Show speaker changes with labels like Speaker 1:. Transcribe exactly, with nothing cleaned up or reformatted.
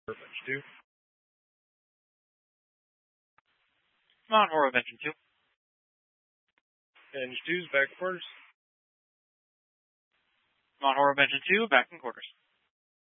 Speaker 1: Bench two.
Speaker 2: Mount Horror Bench two.
Speaker 1: Bench two's back in quarters.
Speaker 2: Mount Horror Bench two, back in quarters.